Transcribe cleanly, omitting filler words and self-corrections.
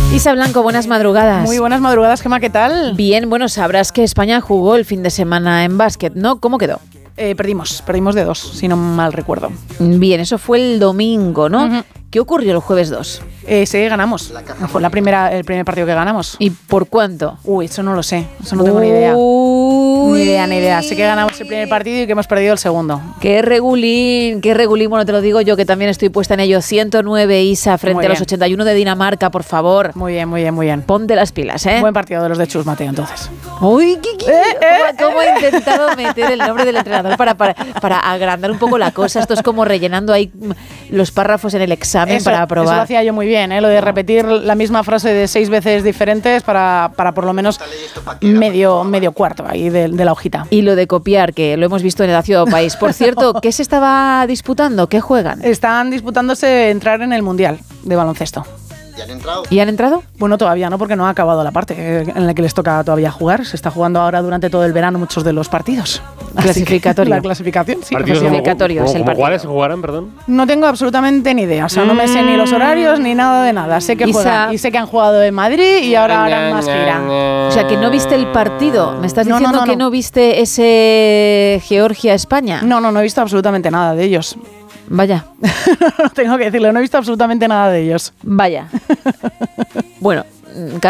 Isa Blanco, buenas madrugadas. Muy buenas madrugadas, Gemma, ¿qué tal? Bien, bueno, sabrás que España jugó el fin de semana en básquet, ¿no? ¿Cómo quedó? Perdimos de 2, si no mal recuerdo. Bien, eso fue el domingo, ¿no? Uh-huh. ¿Qué ocurrió el jueves 2? Sí, ganamos. Fue el primer partido que ganamos. ¿Y por cuánto? Eso no lo sé, eso no tengo ni idea. Ni idea. Sé que ganamos el primer partido y que hemos perdido el segundo. Qué regulín, bueno, te lo digo yo que también estoy puesta en ello. 100-9, Isa, frente a los 81 de Dinamarca, por favor. Muy bien. Ponte las pilas, ¿eh? Buen partido de los de Chus Mateo, entonces. Uy, ¿cómo he intentado meter el nombre del entrenador para agrandar un poco la cosa? Esto es como rellenando ahí los párrafos en el examen para aprobar. Eso lo hacía yo muy bien, lo de repetir la misma frase de 6 veces diferentes para por lo menos medio cuarto ahí de la hojita. Y lo de copiar, que lo hemos visto en el Ácido País. Por cierto, ¿qué se estaba disputando? ¿Qué juegan? Están disputándose entrar en el Mundial de baloncesto. ¿Y han entrado? Bueno, todavía no, porque no ha acabado la parte en la que les toca todavía jugar. Se está jugando ahora durante todo el verano muchos de los partidos. Clasificatorio. La clasificación, sí. Clasificatorio es el partido. ¿Cuáles se jugarán, perdón? No tengo absolutamente ni idea. O sea, no me sé ni los horarios ni nada de nada. Sé que juegan y sé que han jugado en Madrid y ahora harán más gira. O sea, que no viste el partido. ¿Me estás diciendo que no viste ese Georgia-España? No he visto absolutamente nada de ellos. Vaya. Tengo que decirlo, no he visto absolutamente nada de ellos. Vaya. Bueno,